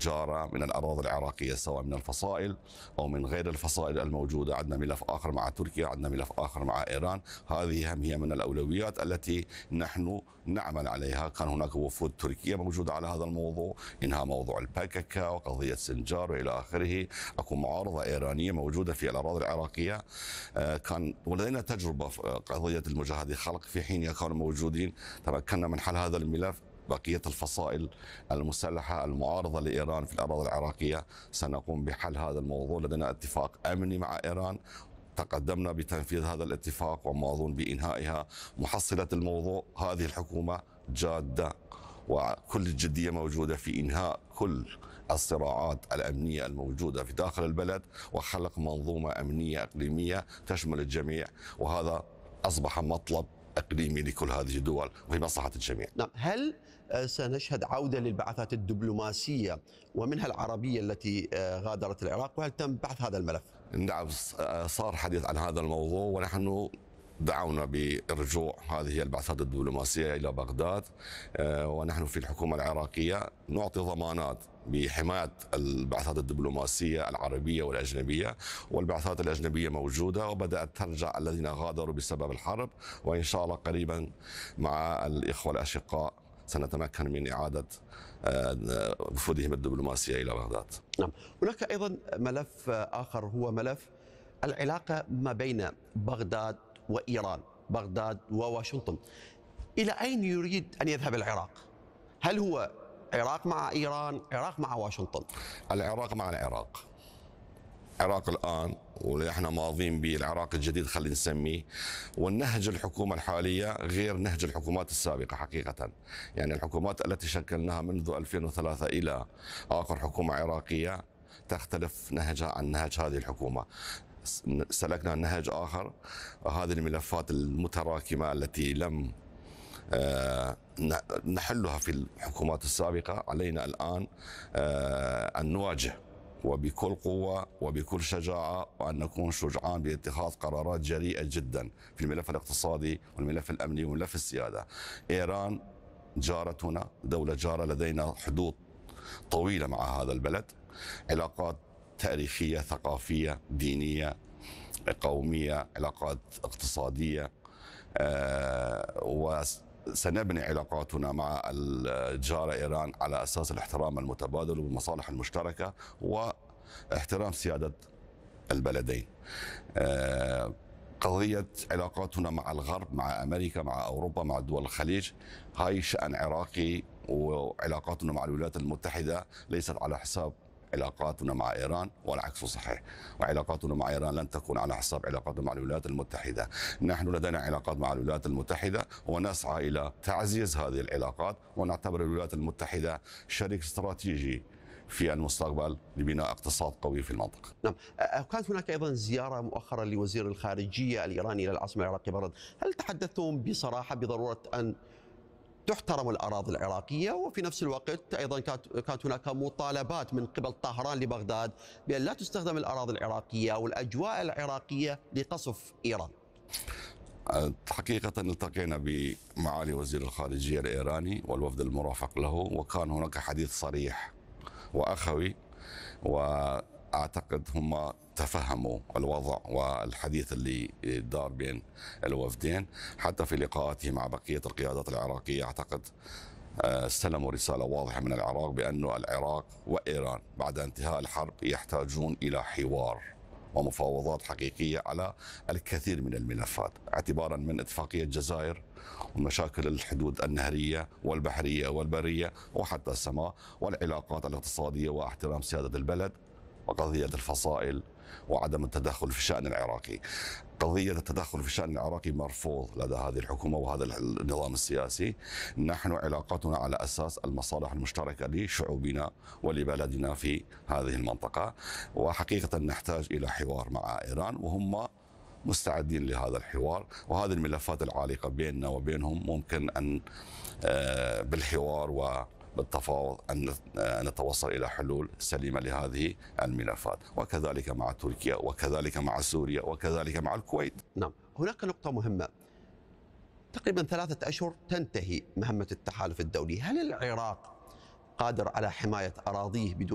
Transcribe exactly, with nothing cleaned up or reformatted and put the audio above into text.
جارة من الأراضي العراقية، سواء من الفصائل أو من غير الفصائل الموجودة. عندنا ملف آخر مع تركيا، عندنا ملف آخر مع إيران. هذه هم هي من الأولويات التي نحن نعمل عليها. كان هناك وفود تركية موجودة على هذا الموضوع، إنهاء موضوع الباككا وقضية سنجار وإلى آخره. أكو معارضة إيرانية موجودة في الأراضي العراقية. كان ولدينا تجربة في قضية المجاهدي خلق، في حين كانوا موجودين تمكنا من حل هذا الملف. بقية الفصائل المسلحة المعارضة لإيران في الأراضي العراقية سنقوم بحل هذا الموضوع. لدينا اتفاق أمني مع إيران، تقدمنا بتنفيذ هذا الاتفاق وما أظن بإنهائها. محصلة الموضوع، هذه الحكومة جادة وكل الجدية موجودة في إنهاء كل الصراعات الأمنية الموجودة في داخل البلد وخلق منظومة أمنية إقليمية تشمل الجميع، وهذا أصبح مطلب إقليمي لكل هذه الدول وفي مصلحة الجميع. نعم، هل سنشهد عودة للبعثات الدبلوماسية ومنها العربية التي غادرت العراق، وهل تم بحث هذا الملف؟ نعم، صار حديث عن هذا الموضوع، ونحن دعونا برجوع هذه البعثات الدبلوماسية إلى بغداد. ونحن في الحكومة العراقية نعطي ضمانات بحماية البعثات الدبلوماسية العربية والأجنبية، والبعثات الأجنبية موجودة وبدأت ترجع الذين غادروا بسبب الحرب، وإن شاء الله قريبا مع الإخوة الأشقاء سنتمكن من إعادة وفودهم الدبلوماسية إلى بغداد. نعم، هناك أيضا ملف آخر هو ملف العلاقة ما بين بغداد وإيران، بغداد وواشنطن. إلى أين يريد أن يذهب العراق؟ هل هو عراق مع إيران، عراق مع واشنطن؟ العراق مع العراق. العراق الآن ونحن ماضين بالعراق الجديد خلينا نسميه، والنهج الحكومة الحالية غير نهج الحكومات السابقة حقيقة. يعني الحكومات التي شكلناها منذ ألفين وثلاثة إلى آخر حكومة عراقية تختلف نهجها عن نهج هذه الحكومة. سلكنا نهج آخر. هذه الملفات المتراكمة التي لم نحلها في الحكومات السابقة، علينا الآن أن نواجه وبكل قوة وبكل شجاعة، وأن نكون شجعان باتخاذ قرارات جريئة جدا في الملف الاقتصادي والملف الأمني وملف السيادة. إيران جارتنا، دولة جارة، لدينا حدود طويلة مع هذا البلد، علاقات تاريخية ثقافية دينية قومية، علاقات اقتصادية، و سنبني علاقاتنا مع الجارة إيران على أساس الاحترام المتبادل والمصالح المشتركة واحترام سيادة البلدين. قضية علاقاتنا مع الغرب، مع أمريكا، مع أوروبا، مع دول الخليج، هاي شأن عراقي، وعلاقاتنا مع الولايات المتحدة ليست على حساب علاقاتنا مع إيران والعكس صحيح. وعلاقاتنا مع إيران لن تكون على حساب علاقاتنا مع الولايات المتحدة. نحن لدينا علاقات مع الولايات المتحدة ونسعى إلى تعزيز هذه العلاقات، ونعتبر الولايات المتحدة شريك استراتيجي في المستقبل لبناء اقتصاد قوي في المنطقة. نعم، كانت هناك أيضا زيارة مؤخرا لوزير الخارجية الإيراني إلى العاصمة العراقية بغداد. هل تحدثتم بصراحة بضرورة أن تحترم الأراضي العراقية، وفي نفس الوقت أيضا كانت هناك مطالبات من قبل طهران لبغداد بأن لا تستخدم الأراضي العراقية أو الأجواء العراقية لقصف إيران؟ حقيقة التقينا بمعالي وزير الخارجية الإيراني والوفد المرافق له، وكان هناك حديث صريح وأخوي، وأعتقد هم تفهموا الوضع والحديث اللي دار بين الوفدين. حتى في لقاءاتي مع بقية القيادات العراقية أعتقد استلموا رسالة واضحة من العراق بأن العراق وإيران بعد انتهاء الحرب يحتاجون إلى حوار ومفاوضات حقيقية على الكثير من الملفات، اعتبارا من اتفاقية الجزائر ومشاكل الحدود النهرية والبحرية والبرية وحتى السماء، والعلاقات الاقتصادية واحترام سيادة البلد، وقضية الفصائل وعدم التدخل في الشأن العراقي. قضية التدخل في الشأن العراقي مرفوض لدى هذه الحكومة وهذا النظام السياسي. نحن علاقاتنا على أساس المصالح المشتركة لشعوبنا ولبلدنا في هذه المنطقة، وحقيقة نحتاج إلى حوار مع إيران وهم مستعدين لهذا الحوار. وهذه الملفات العالقة بيننا وبينهم ممكن أن بالحوار و بالتفاوض أن نتوصل إلى حلول سليمة لهذه الملفات، وكذلك مع تركيا وكذلك مع سوريا وكذلك مع الكويت. نعم، هناك نقطة مهمة. تقريبا ثلاثة أشهر تنتهي مهمة التحالف الدولي. هل العراق قادر على حماية أراضيه بدون